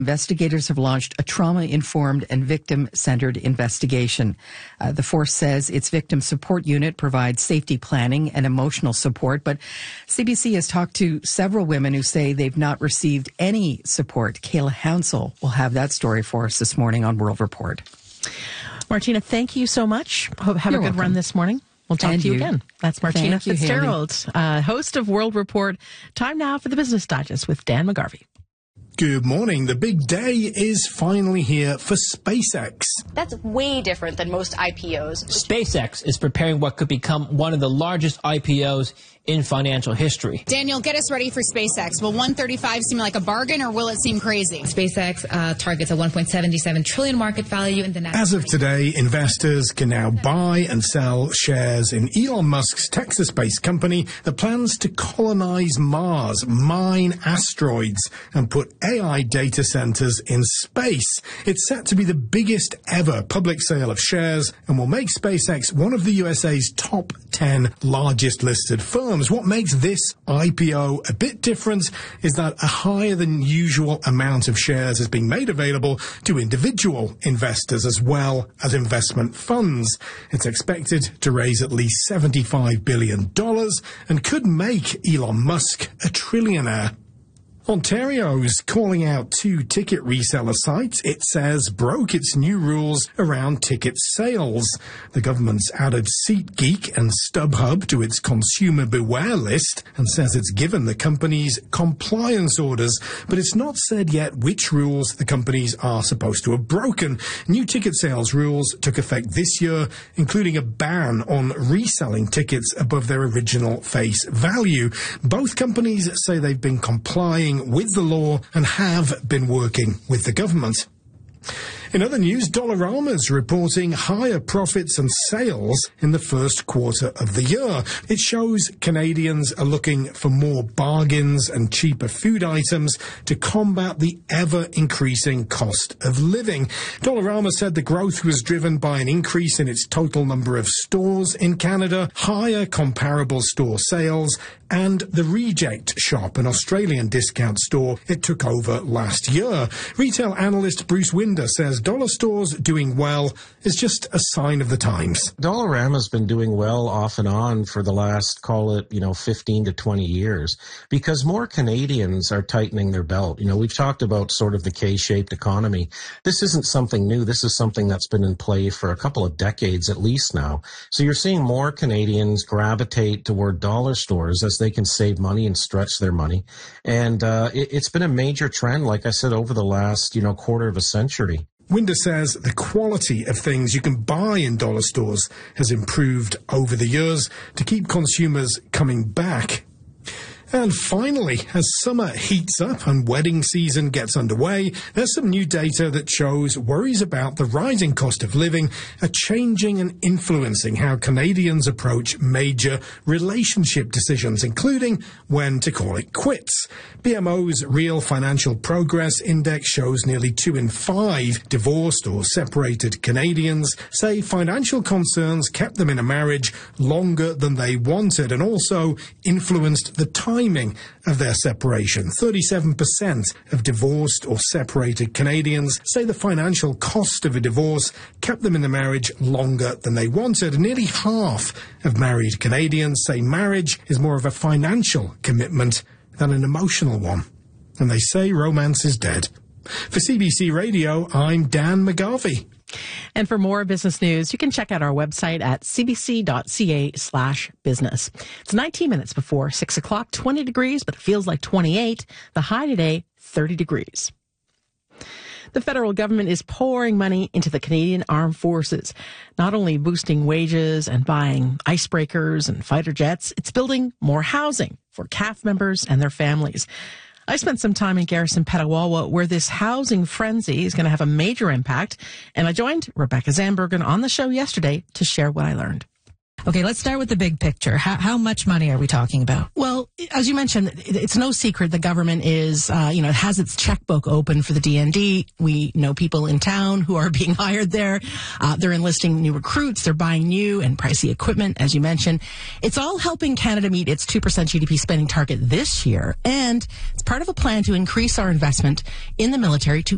Investigators have launched a trauma-informed and victim-centered investigation. The force says its victim support unit provides safety planning and emotional support, but CBC has talked to several women who say they've not received any support. Kayla Hansel will have that story for us this morning on World Report. Martina, thank you so much. Have a good run this morning. We'll talk to you again. That's Martina Fitzgerald, host of World Report. Time now for the Business Digest with Dan McGarvey. Good morning. The big day is finally here for SpaceX. That's way different than most IPOs. SpaceX is preparing what could become one of the largest IPOs in financial history. Daniel, get us ready for SpaceX. Will 135 seem like a bargain or will it seem crazy? SpaceX targets a $1.77 trillion market value in the next... As of today, investors can now buy and sell shares in Elon Musk's Texas-based company that plans to colonize Mars, mine asteroids, and put AI data centers in space. It's set to be the biggest ever public sale of shares and will make SpaceX one of the USA's top 10 largest listed firms. What makes this IPO a bit different is that a higher than usual amount of shares is being made available to individual investors as well as investment funds. It's expected to raise at least $75 billion and could make Elon Musk a trillionaire. Ontario's calling out 2 ticket reseller sites it says broke its new rules around ticket sales. The government's added SeatGeek and StubHub to its consumer beware list and says it's given the companies compliance orders, but it's not said yet which rules the companies are supposed to have broken. New ticket sales rules took effect this year, including a ban on reselling tickets above their original face value. Both companies say they've been complying with the law and have been working with the government. In other news, Dollarama's reporting higher profits and sales in the first quarter of the year. It shows Canadians are looking for more bargains and cheaper food items to combat the ever-increasing cost of living. Dollarama said the growth was driven by an increase in its total number of stores in Canada, higher comparable store sales, and the Reject Shop, an Australian discount store it took over last year. Retail analyst Bruce Winder says dollar stores doing well is just a sign of the times. Dollarama's been doing well off and on for the last, call it, 15 to 20 years because more Canadians are tightening their belt. We've talked about sort of the K-shaped economy. This isn't something new. This is something that's been in play for a couple of decades at least now. So you're seeing more Canadians gravitate toward dollar stores as they can save money and stretch their money. And it's been a major trend, like I said, over the last, quarter of a century. Winder says the quality of things you can buy in dollar stores has improved over the years to keep consumers coming back. And finally, as summer heats up and wedding season gets underway, there's some new data that shows worries about the rising cost of living are changing and influencing how Canadians approach major relationship decisions, including when to call it quits. BMO's Real Financial Progress Index shows nearly 2 in 5 divorced or separated Canadians say financial concerns kept them in a marriage longer than they wanted and also influenced the timing of their separation. 37% of divorced or separated Canadians say the financial cost of a divorce kept them in the marriage longer than they wanted. Nearly half of married Canadians say marriage is more of a financial commitment than an emotional one. And they say romance is dead. For CBC Radio, I'm Dan McGarvey. And for more business news, you can check out our website at cbc.ca/business. It's 19 minutes before 6 o'clock, 20 degrees, but it feels like 28. The high today, 30 degrees. The federal government is pouring money into the Canadian Armed Forces, not only boosting wages and buying icebreakers and fighter jets, it's building more housing for CAF members and their families. I spent some time in Garrison, Petawawa, where this housing frenzy is going to have a major impact. And I joined Rebecca Zandbergen on the show yesterday to share what I learned. Okay, let's start with the big picture. How much money are we talking about? Well, as you mentioned, it's no secret the government is, it has its checkbook open for the DND. We know people in town who are being hired there. They're enlisting new recruits. They're buying new and pricey equipment, as you mentioned. It's all helping Canada meet its 2% GDP spending target this year. And it's part of a plan to increase our investment in the military to